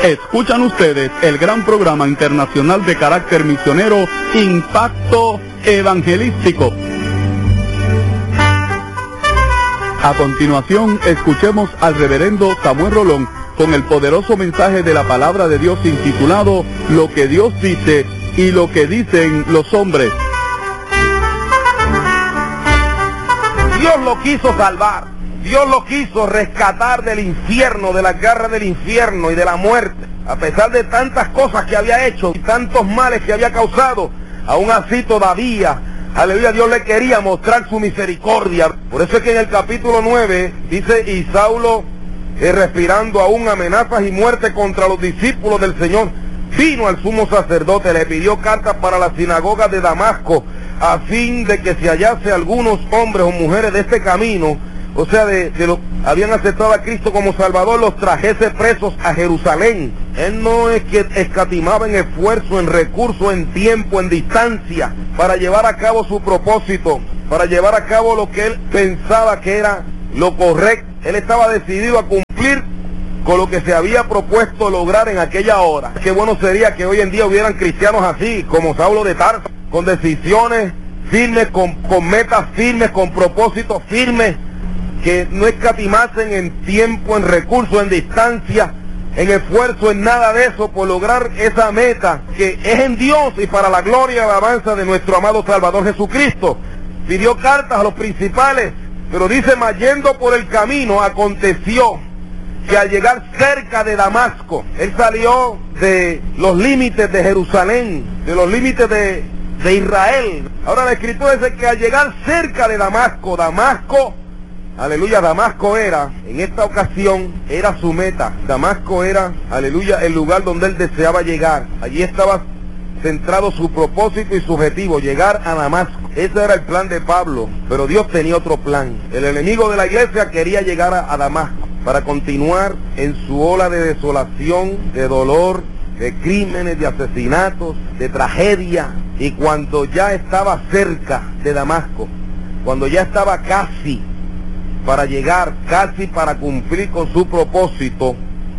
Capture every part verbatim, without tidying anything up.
Escuchan ustedes el gran programa internacional de carácter misionero Impacto Evangelístico. A continuación, escuchemos al reverendo Samuel Rolón con el poderoso mensaje de la palabra de Dios intitulado Lo que Dios dice y lo que dicen los hombres. Dios lo quiso salvar. Dios lo quiso rescatar del infierno, de las garras del infierno y de la muerte. A pesar de tantas cosas que había hecho y tantos males que había causado, aún así todavía, aleluya, Dios le quería mostrar su misericordia. Por eso es que en el capítulo nueve dice, y Saulo, eh, respirando aún amenazas y muerte contra los discípulos del Señor, vino al sumo sacerdote, le pidió cartas para la sinagoga de Damasco, a fin de que si hallase algunos hombres o mujeres de este camino, o sea, de, de los habían aceptado a Cristo como Salvador, los trajese presos a Jerusalén. Él no es que escatimaba en esfuerzo, en recursos, en tiempo, en distancia, para llevar a cabo su propósito, para llevar a cabo lo que él pensaba que era lo correcto. Él estaba decidido a cumplir con lo que se había propuesto lograr en aquella hora. Qué bueno sería que hoy en día hubieran cristianos así, como Saulo de Tarso, con decisiones firmes, con, con metas firmes, con propósitos firmes, que no escatimasen en tiempo, en recursos, en distancia, en esfuerzo, en nada de eso, por lograr esa meta que es en Dios y para la gloria y alabanza de nuestro amado Salvador Jesucristo. Pidió cartas a los principales, pero dice, mas yendo por el camino, aconteció que al llegar cerca de Damasco, él salió de los límites de Jerusalén, de los límites de, de Israel. Ahora la Escritura dice que al llegar cerca de Damasco, Damasco, aleluya, Damasco era, en esta ocasión, era su meta. Damasco era, aleluya, el lugar donde él deseaba llegar. Allí estaba centrado su propósito y su objetivo, llegar a Damasco. Ese era el plan de Pablo, pero Dios tenía otro plan. El enemigo de la iglesia quería llegar a, a Damasco para continuar en su ola de desolación, de dolor, de crímenes, de asesinatos, de tragedia. Y cuando ya estaba cerca de Damasco, cuando ya estaba casi para llegar, casi para cumplir con su propósito,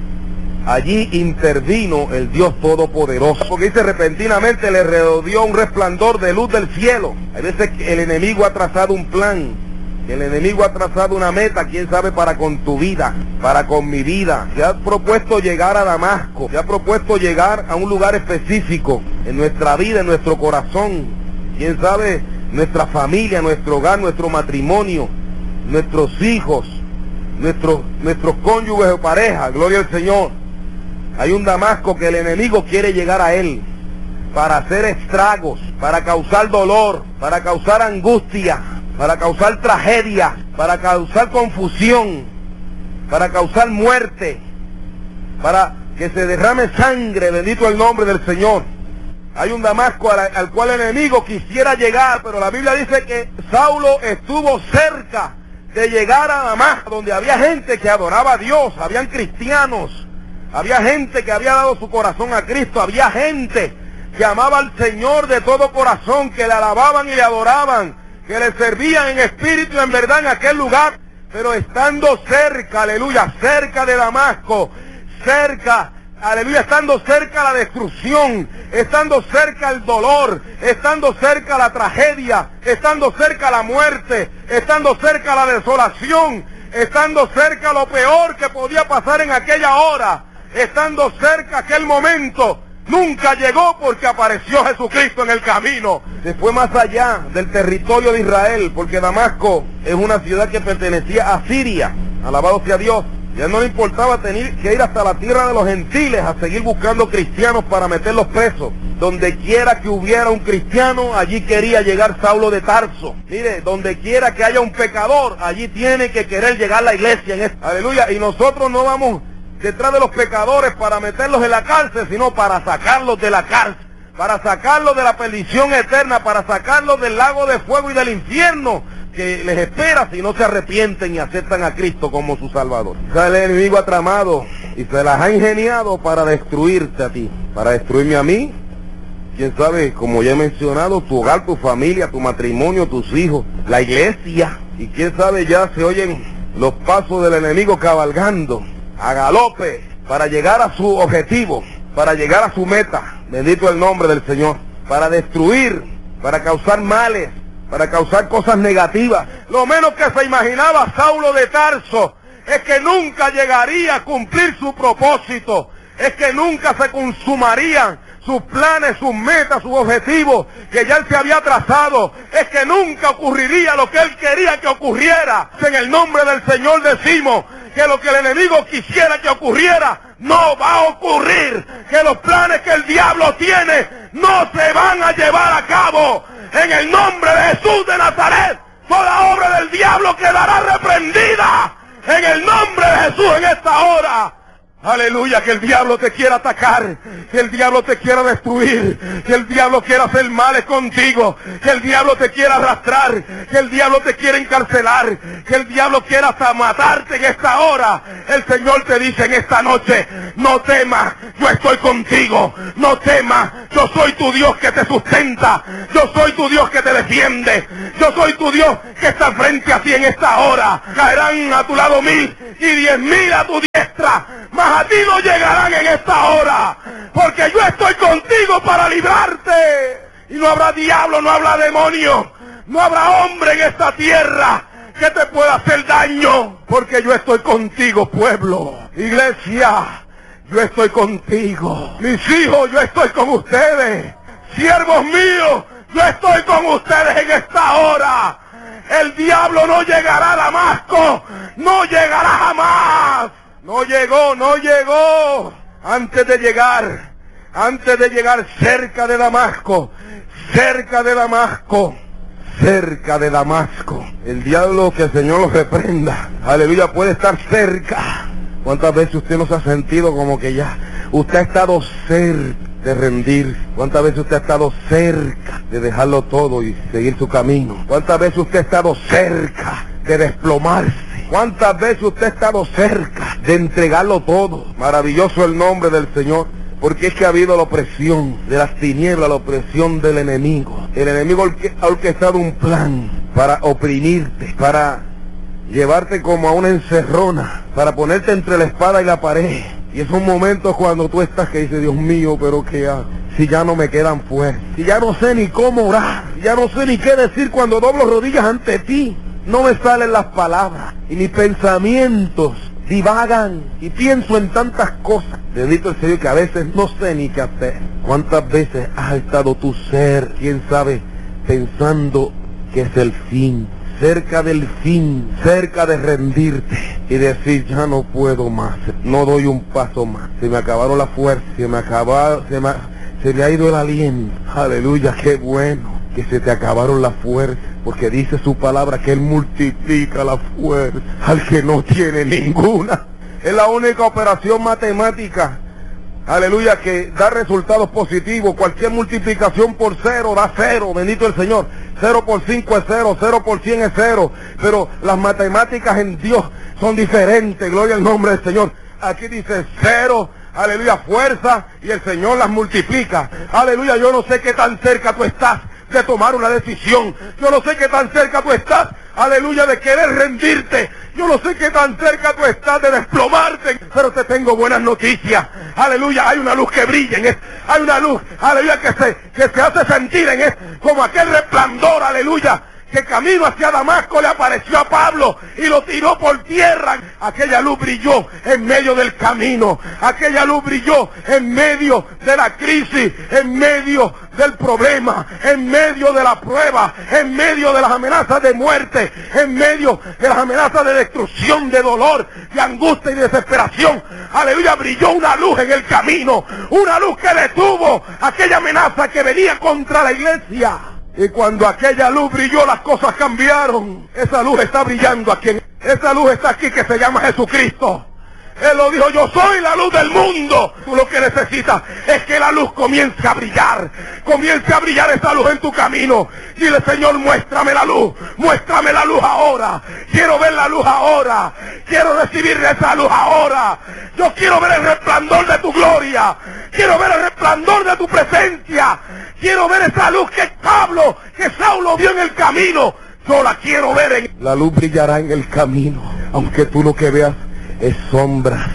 allí intervino el Dios Todopoderoso. Porque dice, repentinamente le rodeó un resplandor de luz del cielo. Hay veces que el enemigo ha trazado un plan, que el enemigo ha trazado una meta, quién sabe, para con tu vida, para con mi vida. Se ha propuesto llegar a Damasco, se ha propuesto llegar a un lugar específico en nuestra vida, en nuestro corazón, quién sabe, nuestra familia, nuestro hogar, nuestro matrimonio, nuestros hijos, nuestros, nuestros cónyuges o parejas, gloria al Señor. Hay un Damasco que el enemigo quiere llegar a él para hacer estragos, para causar dolor, para causar angustia, para causar tragedia, para causar confusión, para causar muerte, para que se derrame sangre, bendito el nombre del Señor. Hay un Damasco al, al cual el enemigo quisiera llegar, pero la Biblia dice que Saulo estuvo cerca de llegar a Damasco, donde había gente que adoraba a Dios, habían cristianos, había gente que había dado su corazón a Cristo, había gente que amaba al Señor de todo corazón, que le alababan y le adoraban, que le servían en espíritu y en verdad en aquel lugar. Pero estando cerca, aleluya, cerca de Damasco, cerca, aleluya, estando cerca la destrucción, estando cerca el dolor, estando cerca la tragedia, estando cerca la muerte, estando cerca la desolación, estando cerca lo peor que podía pasar en aquella hora, estando cerca aquel momento, nunca llegó porque apareció Jesucristo en el camino. Se fue más allá del territorio de Israel, porque Damasco es una ciudad que pertenecía a Siria, alabado sea Dios. Ya no le importaba tener que ir hasta la tierra de los gentiles a seguir buscando cristianos para meterlos presos. Donde quiera que hubiera un cristiano, allí quería llegar Saulo de Tarso. Mire, donde quiera que haya un pecador, allí tiene que querer llegar la iglesia. En esto. Aleluya. Y nosotros no vamos detrás de los pecadores para meterlos en la cárcel, sino para sacarlos de la cárcel, para sacarlos de la perdición eterna, para sacarlos del lago de fuego y del infierno que les espera si no se arrepienten y aceptan a Cristo como su Salvador. El enemigo ha tramado y se las ha ingeniado para destruirte a ti, para destruirme a mí. Quién sabe, como ya he mencionado, tu hogar, tu familia, tu matrimonio, tus hijos, la iglesia. Y quién sabe, ya se oyen los pasos del enemigo cabalgando a galope para llegar a su objetivo, para llegar a su meta, bendito el nombre del Señor, para destruir, para causar males, para causar cosas negativas. Lo menos que se imaginaba Saulo de Tarso es que nunca llegaría a cumplir su propósito, es que nunca se consumarían sus planes, sus metas, sus objetivos que ya él se había trazado, es que nunca ocurriría lo que él quería que ocurriera. En el nombre del Señor decimos que lo que el enemigo quisiera que ocurriera no va a ocurrir, que los planes que el diablo tiene no se van a llevar a cabo. En el nombre de Jesús de Nazaret, toda obra del diablo quedará reprendida. En el nombre de Jesús en esta hora. Aleluya, que el diablo te quiera atacar, que el diablo te quiera destruir, que el diablo quiera hacer males contigo, que el diablo te quiera arrastrar, que el diablo te quiera encarcelar, que el diablo quiera hasta matarte en esta hora. El Señor te dice en esta noche, no temas, yo estoy contigo, no temas, yo soy tu Dios que te sustenta, yo soy tu Dios que te defiende, yo soy tu Dios que está frente a ti en esta hora. Caerán a tu lado mil y diez mil a tu diestra, mas a ti no llegarán en esta hora, porque yo estoy contigo para librarte. Y no habrá diablo, no habrá demonio, no habrá hombre en esta tierra que te pueda hacer daño, porque yo estoy contigo, pueblo. Iglesia, yo estoy contigo. Mis hijos, yo estoy con ustedes. Siervos míos, yo estoy con ustedes en esta hora. El diablo no llegará a Damasco, no llegará jamás. No llegó, no llegó. Antes de llegar, antes de llegar cerca de Damasco, cerca de Damasco, cerca de Damasco. El diablo, que el Señor lo reprenda, aleluya, puede estar cerca. ¿Cuántas veces usted no se ha sentido como que ya usted ha estado cerca de rendir? ¿Cuántas veces usted ha estado cerca de dejarlo todo y seguir su camino? ¿Cuántas veces usted ha estado cerca de desplomarse? ¿Cuántas veces usted ha estado cerca de entregarlo todo? Maravilloso el nombre del Señor, porque es que ha habido la opresión de las tinieblas, la opresión del enemigo. El enemigo ha orquestado un plan para oprimirte, para llevarte como a una encerrona, para ponerte entre la espada y la pared. Y esos momentos cuando tú estás que dices, Dios mío, pero ¿qué hago? Si ya no me quedan fuerzas, si ya no sé ni cómo orar, si ya no sé ni qué decir cuando doblo rodillas ante ti. No me salen las palabras y mis pensamientos divagan y pienso en tantas cosas. Bendito el Señor, que a veces no sé ni qué hacer. ¿Cuántas veces has estado tu ser, quién sabe, pensando que es el fin, cerca del fin, cerca de rendirte y decir, ya no puedo más, no doy un paso más, se me acabaron las fuerzas, se me acabaron, se me, se me ha ido el aliento? Aleluya, qué bueno que se te acabaron las fuerzas, porque dice su palabra que Él multiplica la fuerza al que no tiene ninguna. Es la única operación matemática, aleluya, que da resultados positivos. Cualquier multiplicación por cero da cero, bendito el Señor. Cero por cinco es cero, cero por cien es cero, pero las matemáticas en Dios son diferentes, gloria al nombre del Señor. Aquí dice cero, aleluya, fuerza, y el Señor las multiplica. Aleluya, yo no sé qué tan cerca tú estás de tomar una decisión. Yo no sé qué tan cerca tú estás, aleluya, de querer rendirte. Yo no sé qué tan cerca tú estás de desplomarte, pero te tengo buenas noticias. Aleluya, hay una luz que brilla en esto. Hay una luz, aleluya, que se, que se hace sentir en esto, como aquel resplandor, aleluya, que camino hacia Damasco le apareció a Pablo y lo tiró por tierra. Aquella luz brilló en medio del camino, aquella luz brilló en medio de la crisis, en medio del problema, en medio de la prueba, en medio de las amenazas de muerte, en medio de las amenazas de destrucción, de dolor, de angustia y de desesperación. Aleluya, brilló una luz en el camino, una luz que detuvo aquella amenaza que venía contra la iglesia. Y cuando aquella luz brilló, las cosas cambiaron. Esa luz está brillando aquí. Esa luz está aquí, que se llama Jesucristo. Él lo dijo, yo soy la luz del mundo. Tú lo que necesitas es que la luz comience a brillar. Comience a brillar esa luz en tu camino. Dile, Señor, muéstrame la luz. Muéstrame la luz ahora. Quiero ver la luz ahora. Quiero recibir esa luz ahora. Yo quiero ver el resplandor de tu gloria. Quiero ver el resplandor de tu presencia. Quiero ver esa luz que Pablo, que Saulo vio en el camino. Yo la quiero ver en... La luz brillará en el camino, aunque tú lo que veas es sombras,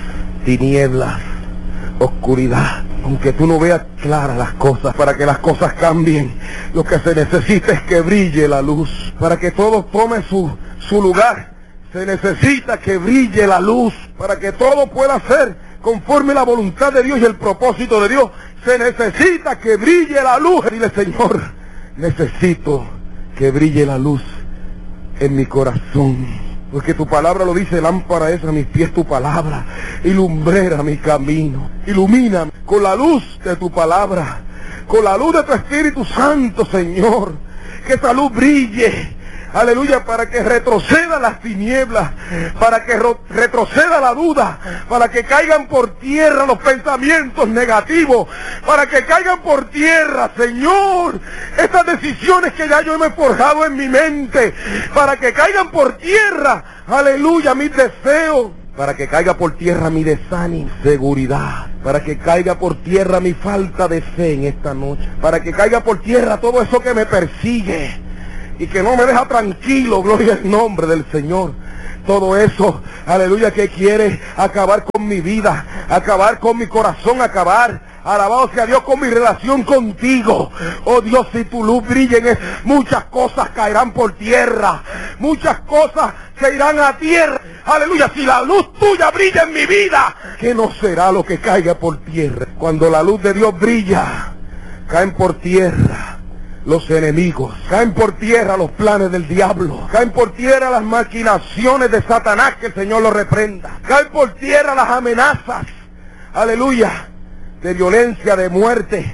tinieblas, oscuridad. Aunque tú no veas claras las cosas, para que las cosas cambien, lo que se necesita es que brille la luz. Para que todo tome su, su lugar, se necesita que brille la luz. Para que todo pueda ser conforme la voluntad de Dios y el propósito de Dios, se necesita que brille la luz. Dile, Señor, necesito que brille la luz en mi corazón. Porque tu palabra lo dice, lámpara es a mis pies tu palabra y lumbrera mi camino. Ilumíname con la luz de tu palabra, con la luz de tu Espíritu Santo, Señor. Que esa luz brille, aleluya, para que retroceda las tinieblas, para que retroceda la duda, para que caigan por tierra los pensamientos negativos, para que caigan por tierra, Señor, estas decisiones que ya yo me he forjado en mi mente, para que caigan por tierra, aleluya, mis deseos, para que caiga por tierra mi desánimo, seguridad, para que caiga por tierra mi falta de fe en esta noche, para que caiga por tierra todo eso que me persigue y que no me deja tranquilo, gloria al nombre del Señor. Todo eso, aleluya, que quiere acabar con mi vida, acabar con mi corazón, acabar, alabado sea Dios, con mi relación contigo. Oh Dios, si tu luz brilla en él, muchas cosas caerán por tierra, muchas cosas se irán a tierra. Aleluya, si la luz tuya brilla en mi vida, ¿qué no será lo que caiga por tierra? Cuando la luz de Dios brilla, caen por tierra los enemigos, caen por tierra los planes del diablo, caen por tierra las maquinaciones de Satanás, que el Señor lo reprenda, caen por tierra las amenazas, aleluya, de violencia, de muerte,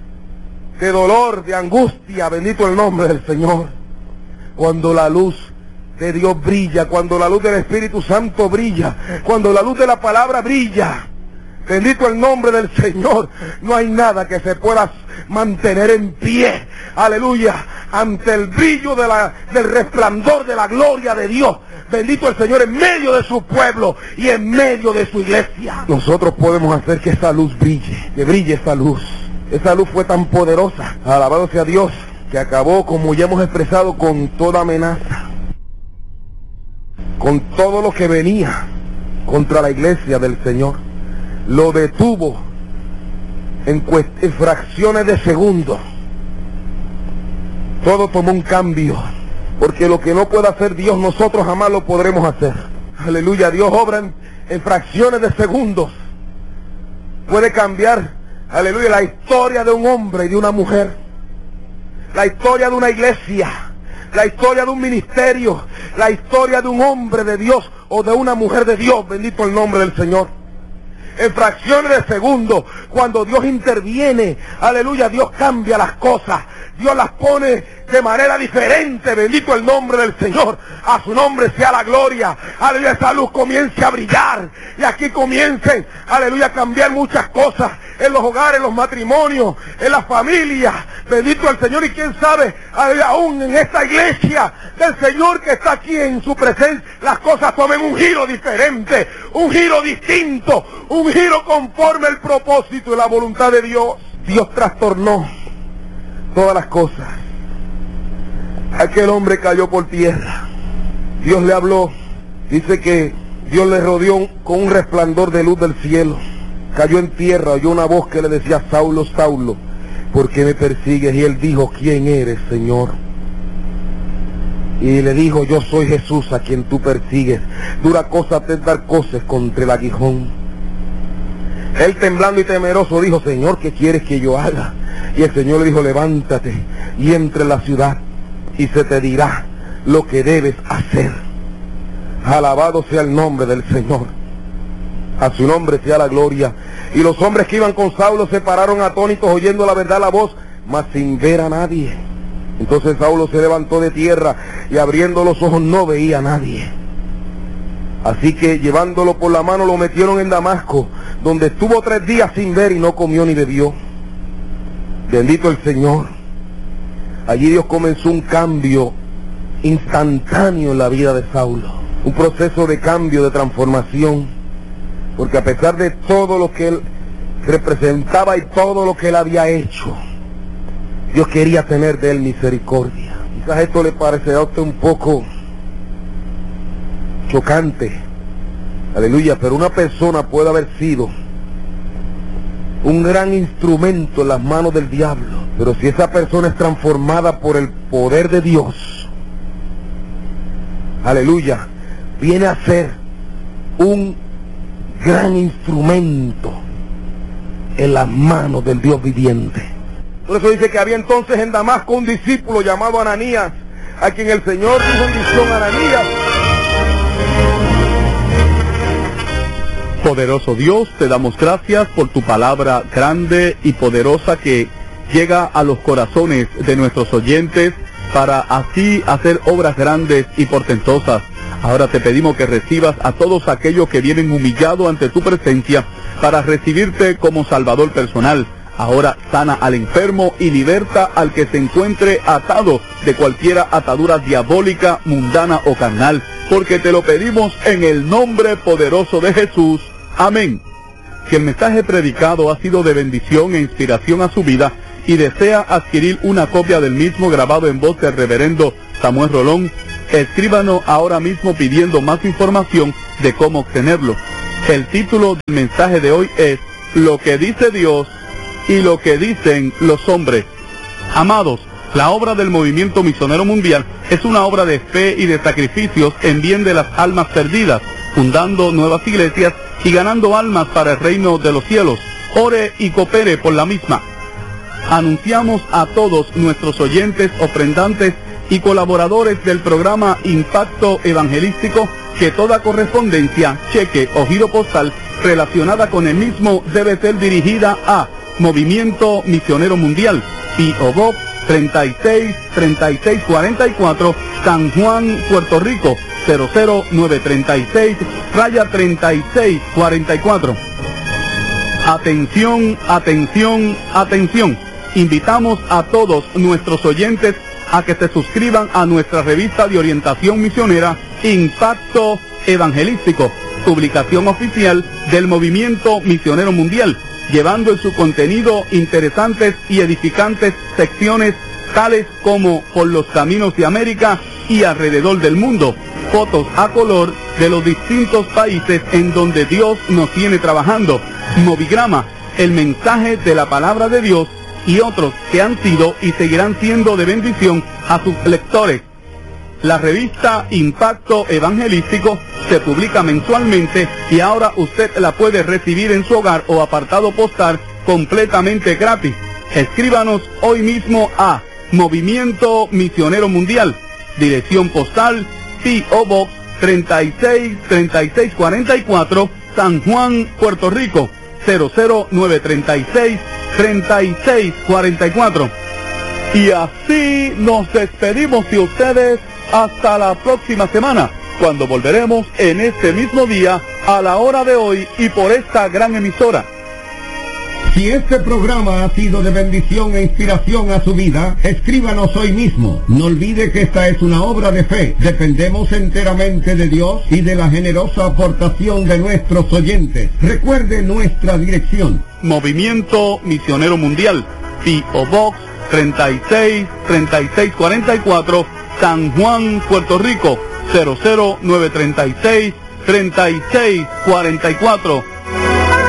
de dolor, de angustia, bendito el nombre del Señor. Cuando la luz de Dios brilla, cuando la luz del Espíritu Santo brilla, cuando la luz de la palabra brilla, bendito el nombre del Señor, no hay nada que se pueda mantener en pie, aleluya, ante el brillo de la, del resplandor de la gloria de Dios. Bendito el Señor en medio de su pueblo y en medio de su iglesia. Nosotros podemos hacer que esa luz brille, que brille esa luz. Esa luz fue tan poderosa, alabado sea Dios, que acabó, como ya hemos expresado, con toda amenaza, con todo lo que venía contra la iglesia del Señor. Lo detuvo en, en fracciones de segundos. Todo tomó un cambio, porque lo que no puede hacer Dios, nosotros jamás lo podremos hacer. Aleluya, Dios obra en, en fracciones de segundos. Puede cambiar, aleluya, la historia de un hombre y de una mujer, la historia de una iglesia, la historia de un ministerio, la historia de un hombre de Dios o de una mujer de Dios, bendito el nombre del Señor. En fracciones de segundos, cuando Dios interviene, aleluya, Dios cambia las cosas, Dios las pone de manera diferente, bendito el nombre del Señor, a su nombre sea la gloria, aleluya, esa luz comience a brillar, y aquí comiencen, aleluya, a cambiar muchas cosas, en los hogares, en los matrimonios, en las familias, bendito el Señor, y quién sabe, aleluya, aún en esta iglesia del Señor que está aquí en su presencia, las cosas tomen un giro diferente, un giro distinto, un giro conforme al propósito y la voluntad de Dios. Dios trastornó todas las cosas. Aquel hombre cayó por tierra. Dios le habló. Dice que Dios le rodeó con un resplandor de luz del cielo. Cayó en tierra, oyó una voz que le decía: Saulo, Saulo, ¿por qué me persigues? Y él dijo: ¿quién eres, Señor? Y le dijo: yo soy Jesús a quien tú persigues. Dura cosa te dar cosas contra el aguijón. Él, temblando y temeroso, dijo: Señor, ¿qué quieres que yo haga? Y el Señor le dijo: levántate y entre en la ciudad y se te dirá lo que debes hacer. Alabado sea el nombre del Señor. A su nombre sea la gloria. Y los hombres que iban con Saulo se pararon atónitos, oyendo la verdad la voz, mas sin ver a nadie. Entonces Saulo se levantó de tierra y abriendo los ojos no veía a nadie. Así que llevándolo por la mano lo metieron en Damasco, donde estuvo tres días sin ver y no comió ni bebió. Bendito el Señor. Allí Dios comenzó un cambio instantáneo en la vida de Saulo, un proceso de cambio, de transformación, porque a pesar de todo lo que él representaba y todo lo que él había hecho, Dios quería tener de él misericordia. Quizás esto le parecerá a usted un poco chocante, Aleluya, pero una persona puede haber sido un gran instrumento en las manos del diablo, pero si esa persona es transformada por el poder de Dios, aleluya, viene a ser un gran instrumento en las manos del Dios viviente. Por eso dice que había entonces en Damasco un discípulo llamado Ananías, a quien el Señor dijo en visión: Ananías. Poderoso Dios, te damos gracias por tu palabra grande y poderosa que llega a los corazones de nuestros oyentes para así hacer obras grandes y portentosas. Ahora te pedimos que recibas a todos aquellos que vienen humillados ante tu presencia para recibirte como Salvador personal. Ahora sana al enfermo y liberta al que se encuentre atado de cualquier atadura diabólica, mundana o carnal, porque te lo pedimos en el nombre poderoso de Jesús. Amén. Si el mensaje predicado ha sido de bendición e inspiración a su vida y desea adquirir una copia del mismo grabado en voz del reverendo Samuel Rolón, escríbanos ahora mismo pidiendo más información de cómo obtenerlo. El título del mensaje de hoy es Lo que dice Dios y lo que dicen los hombres. Amados, la obra del Movimiento Misionero Mundial es una obra de fe y de sacrificios en bien de las almas perdidas, fundando nuevas iglesias y ganando almas para el reino de los cielos. Ore y coopere por la misma. Anunciamos a todos nuestros oyentes, ofrendantes y colaboradores del programa Impacto Evangelístico que toda correspondencia, cheque o giro postal relacionada con el mismo debe ser dirigida a Movimiento Misionero Mundial, P O Box treinta y seis, treinta y seis cuarenta y cuatro, San Juan, Puerto Rico, cero cero nueve treinta y seis, raya treinta y seis cuarenta y cuatro. Atención, atención, atención. Invitamos a todos nuestros oyentes a que se suscriban a nuestra revista de orientación misionera Impacto Evangelístico, publicación oficial del Movimiento Misionero Mundial, llevando en su contenido interesantes y edificantes secciones tales como Por los Caminos de América y Alrededor del Mundo, fotos a color de los distintos países en donde Dios nos tiene trabajando, Movigrama, el mensaje de la palabra de Dios, y otros que han sido y seguirán siendo de bendición a sus lectores. La revista Impacto Evangelístico se publica mensualmente y ahora usted la puede recibir en su hogar o apartado postal completamente gratis. Escríbanos hoy mismo a Movimiento Misionero Mundial, dirección postal P O Box treinta y seis, treinta y seis cuarenta y cuatro, San Juan, Puerto Rico, cero cero nueve treinta y seis, treinta y seis cuarenta y cuatro. Y así nos despedimos de ustedes hasta la próxima semana, cuando volveremos en este mismo día, a la hora de hoy y por esta gran emisora. Si este programa ha sido de bendición e inspiración a su vida, escríbanos hoy mismo. No olvide que esta es una obra de fe. Dependemos enteramente de Dios y de la generosa aportación de nuestros oyentes. Recuerde nuestra dirección. Movimiento Misionero Mundial, P O Box treinta y seis, treinta y seis cuarenta y cuatro, San Juan, Puerto Rico, cero cero nueve treinta y seis, treinta y seis cuarenta y cuatro.